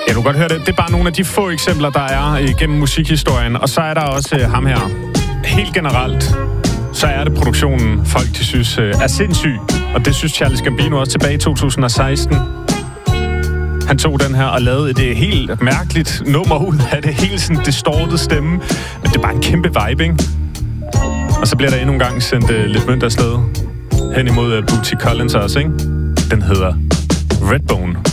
Ja, du kan godt høre det. Det er bare nogle af de få eksempler, der er igennem musikhistorien. Og så er der også ham her. Helt generelt, så er det produktionen, folk de synes er sindssyg. Og det synes Childish Gambino også tilbage i 2016. Han tog den her og lavede et helt mærkeligt nummer ud af det. Helt sådan distortet stemme. Men det er bare en kæmpe vibe, ikke? Og så bliver der endnu en gang sendt lidt mønt afsted hen imod Bootsy Collins også, ikke? Den hedder Redbone.